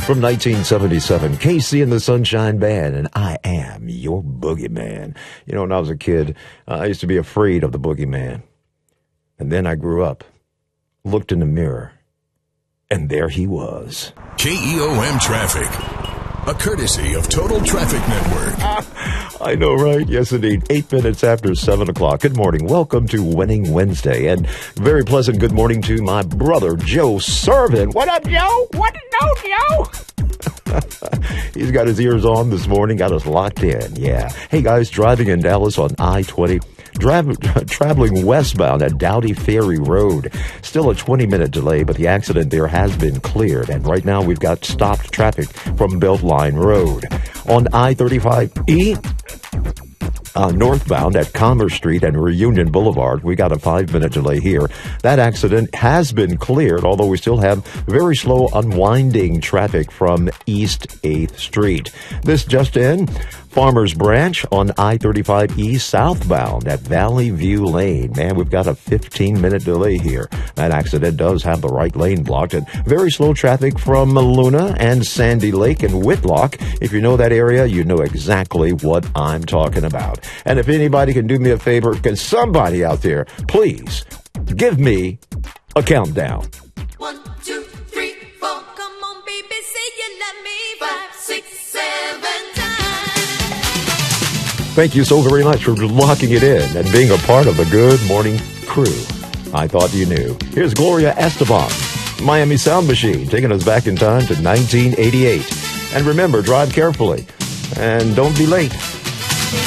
from 1977, KC and the Sunshine Band, and I Am Your Boogeyman. You know, when I was a kid, I used to be afraid of the boogeyman. And then I grew up, looked in the mirror, and there he was. KEOM Traffic, a courtesy of Total Traffic Network. I know, right? Yes, indeed. 8 minutes after 7 o'clock. Good morning. Welcome to Winning Wednesday. And very pleasant good morning to my brother, Joe Servin. What up, Joe? What to know, Joe? He's got his ears on this morning, got us locked in. Yeah. Hey, guys, driving in Dallas on I-20. Traveling westbound at Dowdy Ferry Road. Still a 20-minute delay, but the accident there has been cleared. And right now we've got stopped traffic from Beltline Road. On I-35E, northbound at Commerce Street and Reunion Boulevard, we got a 5-minute delay here. That accident has been cleared, although we still have very slow unwinding traffic from East 8th Street. This just in, Farmers Branch on I-35E southbound at Valley View Lane. Man, we've got a 15-minute delay here. That accident does have the right lane blocked, and very slow traffic from Luna and Sandy Lake and Whitlock. If you know that area, you know exactly what I'm talking about. And if anybody can do me a favor, can somebody out there please give me a countdown? 1, 2, 3, 4. Come on, baby, say you love me. 5, 6, 7 times. Thank you so very much for locking it in and being a part of the Good Morning Crew. I thought you knew. Here's Gloria Estefan, Miami Sound Machine, taking us back in time to 1988. And remember, drive carefully and don't be late.